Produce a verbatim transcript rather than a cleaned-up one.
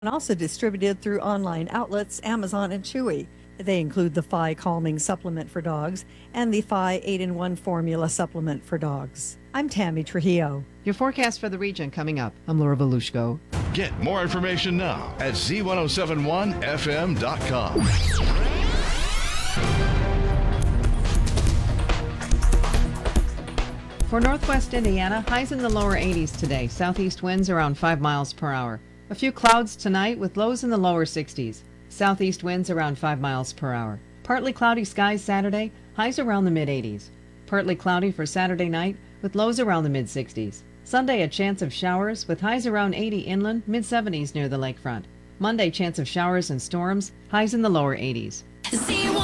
and also distributed through online outlets Amazon and Chewy. They include the Phi Calming Supplement for Dogs and the Phi eight in one Formula Supplement for Dogs. I'm Tammy Trujillo. Your forecast for the region coming up. I'm Laura Belushko. Get more information now at Z ten seventy-one F M dot com. For northwest Indiana, highs in the lower eighties today. Southeast winds around five miles per hour. A few clouds tonight with lows in the lower sixties. Southeast winds around five miles per hour. Partly cloudy skies Saturday, highs around the mid eighties. Partly cloudy for Saturday night with lows around the mid sixties. Sunday, a chance of showers with highs around eighty inland, mid seventies near the lakefront. Monday, chance of showers and storms, highs in the lower eighties. See